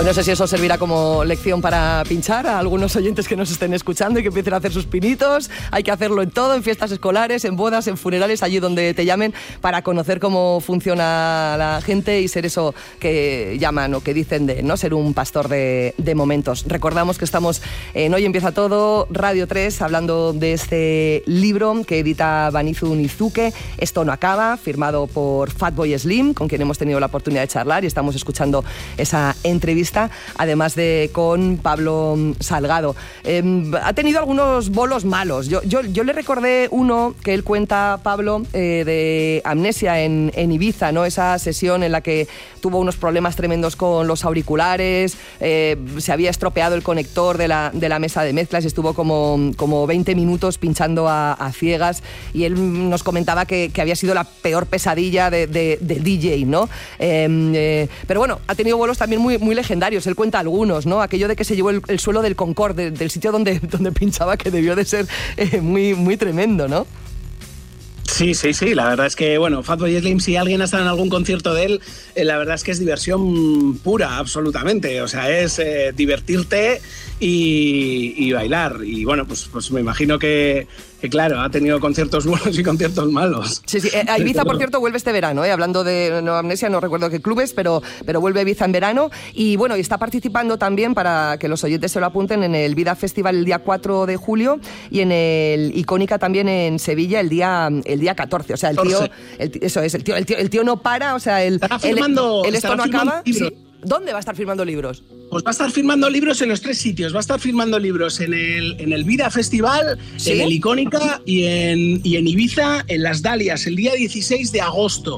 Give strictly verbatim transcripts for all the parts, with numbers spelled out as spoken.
Pues no sé si eso servirá como lección para pinchar a algunos oyentes que nos estén escuchando y que empiecen a hacer sus pinitos. Hay que hacerlo en todo, en fiestas escolares, en bodas, en funerales, allí donde te llamen, para conocer cómo funciona la gente y ser eso que llaman o que dicen de no ser un pastor de, de momentos. Recordamos que estamos en Hoy Empieza Todo, Radio tres, hablando de este libro que edita Banizu Nizuke, Esto no acaba, firmado por Fatboy Slim, con quien hemos tenido la oportunidad de charlar y estamos escuchando esa entrevista, además de con Pablo Salgado. Eh, ha tenido algunos bolos malos. Yo, yo, yo le recordé uno que él cuenta, Pablo, eh, de amnesia en, en Ibiza, ¿no? Esa sesión en la que tuvo unos problemas tremendos con los auriculares, eh, se había estropeado el conector de la, de la mesa de mezclas y estuvo como, como veinte minutos pinchando a, a ciegas, y él nos comentaba que, que había sido la peor pesadilla de, de, de D J, ¿no? Eh, eh, pero bueno, ha tenido bolos también muy, muy legendarios. Él cuenta algunos, ¿no? Aquello de que se llevó el, el suelo del Concorde, del sitio donde, donde pinchaba, que debió de ser eh, muy, muy tremendo, ¿no? Sí, sí, sí, la verdad es que, bueno, Fatboy Slim, si alguien ha estado en algún concierto de él, eh, la verdad es que es diversión pura, absolutamente. O sea, es eh, divertirte y, y bailar. Y bueno, pues, pues me imagino que, que, claro, ha tenido conciertos buenos y conciertos malos. Sí, sí. A Ibiza, por cierto, vuelve este verano, ¿eh? Hablando de no, amnesia, no recuerdo qué clubes, pero, pero vuelve a Ibiza en verano. Y bueno, y está participando también, para que los oyentes se lo apunten, en el Vida Festival el día cuatro de julio y en el Icónica también en Sevilla el día, el día catorce. O sea, el tío, el, eso es, el tío, el tío, el tío no para, o sea, el, estará firmando, el, el esto no acaba. Sí. ¿Dónde va a estar firmando libros? Pues va a estar firmando libros en los tres sitios. Va a estar firmando libros en el, en el Vida Festival, ¿sí?, en el Icónica y en, y en Ibiza, en Las Dalias, el día dieciséis de agosto.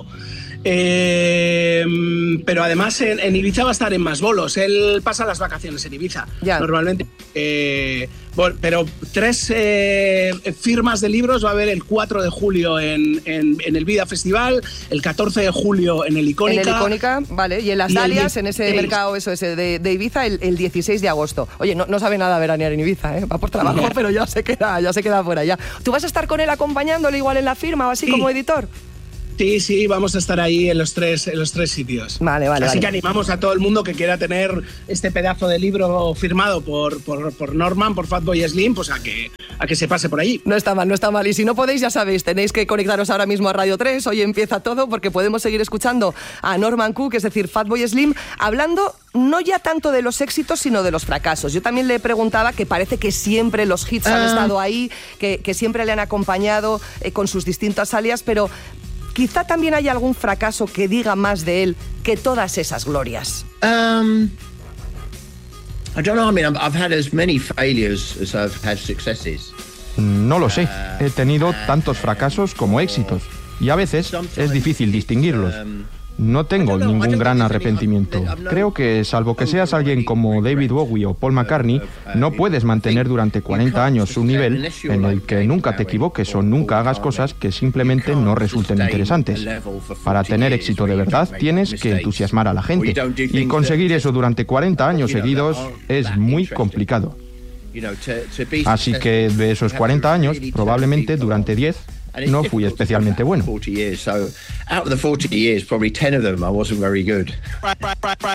Eh, pero además en, en Ibiza va a estar en más bolos. Él pasa las vacaciones en Ibiza, ya, normalmente. Eh, bueno, pero tres eh, firmas de libros va a haber el cuatro de julio en, en, en el Vida Festival, el catorce de julio en el Icónica. En el Icónica, vale, y en Las Dalias, en ese mercado eso, ese de, de Ibiza, el, el dieciséis de agosto. Oye, no, no sabe nada veranear en Ibiza, ¿eh? Va por trabajo, no, pero ya se queda, ya se queda fuera ya. ¿Tú vas a estar con él acompañándole igual en la firma o así, sí, como editor? Sí, sí, vamos a estar ahí en los tres, en los tres sitios. Vale, vale. Así vale. que animamos a todo el mundo que quiera tener este pedazo de libro firmado por, por, por Norman, por Fatboy Slim, pues a que, a que se pase por allí. No está mal, no está mal. Y si no podéis, ya sabéis, tenéis que conectaros ahora mismo a Radio tres. Hoy empieza todo, porque podemos seguir escuchando a Norman Cook, es decir, Fatboy Slim, hablando no ya tanto de los éxitos, sino de los fracasos. Yo también le preguntaba que parece que siempre los hits uh. han estado ahí, que, que siempre le han acompañado eh, con sus distintas alias, pero quizá también hay algún fracaso que diga más de él que todas esas glorias. Um, I don't know. I mean, I've had as many failures as I've had successes. No lo sé. He tenido tantos fracasos como éxitos. Y a veces es difícil distinguirlos. No tengo ningún gran arrepentimiento. Creo que, salvo que seas alguien como David Bowie o Paul McCartney, no puedes mantener durante cuarenta años un nivel en el que nunca te equivoques o nunca hagas cosas que simplemente no resulten interesantes. Para tener éxito de verdad, tienes que entusiasmar a la gente. Y conseguir eso durante cuarenta años seguidos es muy complicado. Así que de esos cuarenta años, probablemente durante diez no fui especialmente bueno.